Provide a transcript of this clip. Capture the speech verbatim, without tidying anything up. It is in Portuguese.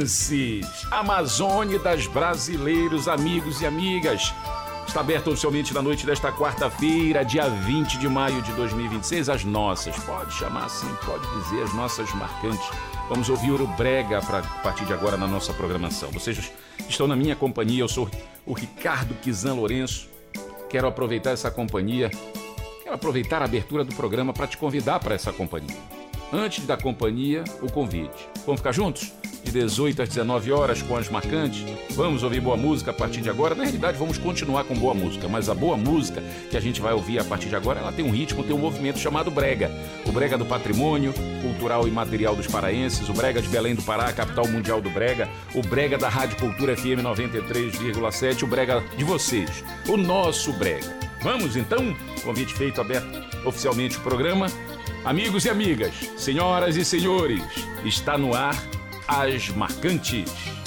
Maranhenses, Amazônia das brasileiros, amigos e amigas. Está aberto oficialmente na noite desta quarta-feira, dia vinte de maio de dois mil e vinte e seis, as nossas, pode chamar assim, pode dizer, as nossas marcantes. Vamos ouvir o Brega pra, a partir de agora na nossa programação. Vocês estão na minha companhia, eu sou o Ricardo Kizan Lourenço. Quero aproveitar essa companhia, quero aproveitar a abertura do programa para te convidar para essa companhia. Antes da companhia, o convite. Vamos ficar juntos? De dezoito às dezenove horas com as marcantes. Vamos ouvir boa música a partir de agora. Na realidade, vamos continuar com boa música, mas a boa música que a gente vai ouvir a partir de agora, ela tem um ritmo, tem um movimento chamado Brega. O Brega do patrimônio cultural e material dos paraenses, o Brega de Belém do Pará, capital mundial do Brega, o Brega da Rádio Cultura F M noventa e três vírgula sete, o Brega de vocês, o nosso Brega. Vamos então? Convite feito, aberto oficialmente o programa. Amigos e amigas, senhoras e senhores, está no ar As Marcantes.